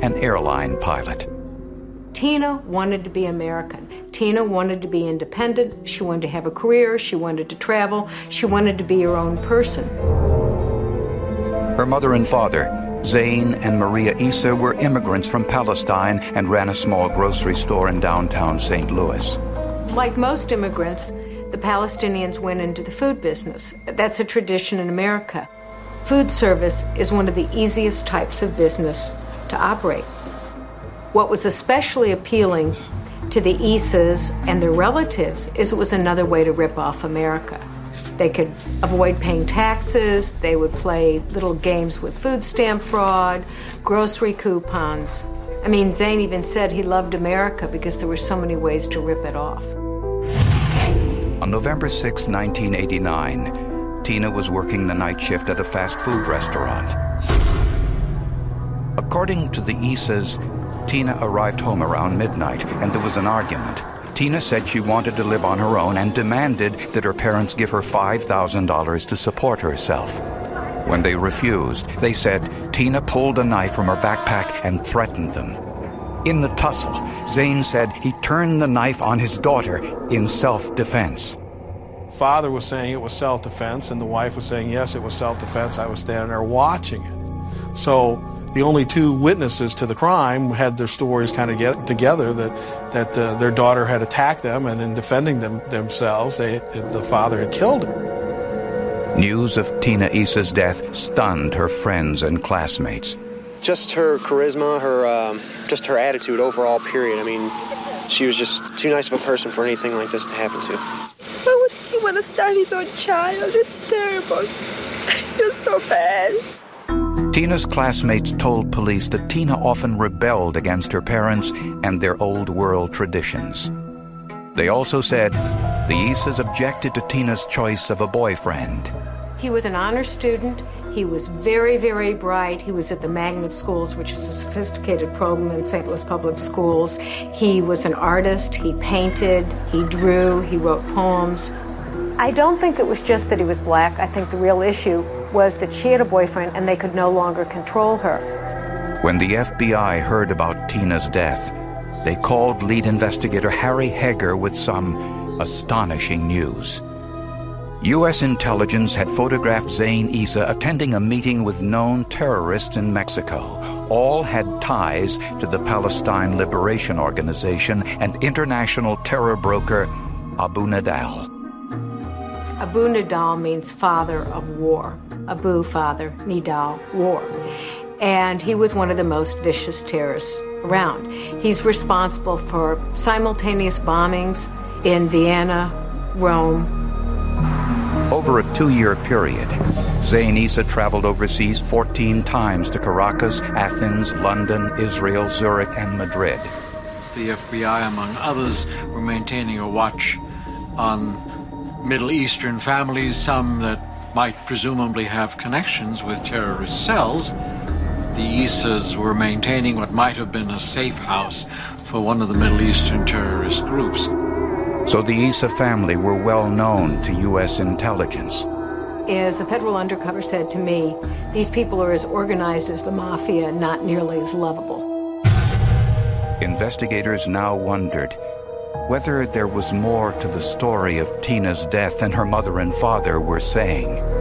an airline pilot. Tina wanted to be American. Tina wanted to be independent. She wanted to have a career. She wanted to travel. She wanted to be her own person. Her mother and father, Zane and Maria Issa, were immigrants from Palestine and ran a small grocery store in downtown St. Louis. Like most immigrants, the Palestinians went into the food business. That's a tradition in America. Food service is one of the easiest types of business to operate. What was especially appealing to the Issas and their relatives is it was another way to rip off America. They could avoid paying taxes, they would play little games with food stamp fraud, grocery coupons. I mean, Zane even said he loved America because there were so many ways to rip it off. On November 6, 1989, Tina was working the night shift at a fast food restaurant. According to the Issas, Tina arrived home around midnight and there was an argument. Tina said she wanted to live on her own and demanded that her parents give her $5,000 to support herself. When they refused, they said Tina pulled a knife from her backpack and threatened them. In the tussle, Zane said he turned the knife on his daughter in self-defense. Father was saying it was self-defense, and the wife was saying, yes, it was self-defense. I was standing there watching it. So the only two witnesses to the crime had their stories kind of get together that their daughter had attacked them, and in defending themselves, the father had killed her. News of Tina Issa's death stunned her friends and classmates. Just her charisma, just her attitude overall, period. I mean, she was just too nice of a person for anything like this to happen to. Why would he want to stab his own child? It's terrible. I feel so bad. Tina's classmates told police that Tina often rebelled against her parents and their old world traditions. They also said the Issas objected to Tina's choice of a boyfriend. He was an honor student. He was very, very bright. He was at the magnet schools, which is a sophisticated program in St. Louis Public Schools. He was an artist. He painted, he drew, he wrote poems. I don't think it was just that he was black. I think the real issue was that she had a boyfriend and they could no longer control her. When the FBI heard about Tina's death, they called lead investigator Harry Heger with some astonishing news. U.S. intelligence had photographed Zane Issa attending a meeting with known terrorists in Mexico. All had ties to the Palestine Liberation Organization and international terror broker Abu Nidal. Abu Nidal means father of war. Abu, father, Nidal, war. And he was one of the most vicious terrorists around. He's responsible for simultaneous bombings in Vienna, Rome. Over a 2-year period, Zane Issa traveled overseas 14 times to Caracas, Athens, London, Israel, Zurich, and Madrid. The FBI, among others, were maintaining a watch on Middle Eastern families, some that might presumably have connections with terrorist cells. The Issas were maintaining what might have been a safe house for one of the Middle Eastern terrorist groups. So the Issa family were well known to U.S. intelligence. As a federal undercover said to me, these people are as organized as the mafia, not nearly as lovable. Investigators now wondered whether there was more to the story of Tina's death than her mother and father were saying.